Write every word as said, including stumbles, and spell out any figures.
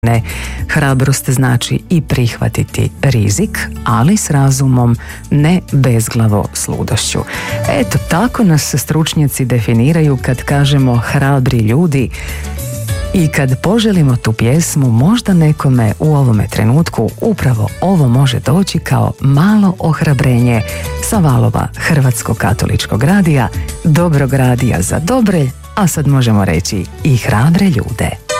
Ne, hrabrost znači i prihvatiti rizik, ali s razumom, ne bezglavo s ludošću. Eto, tako nas stručnjaci definiraju kad kažemo hrabri ljudi. I kad poželimo tu pjesmu, možda nekome u ovome trenutku upravo ovo može doći kao malo ohrabrenje sa valova Hrvatskog katoličkog radija, dobrog radija za dobre, a sad možemo reći i hrabre ljude.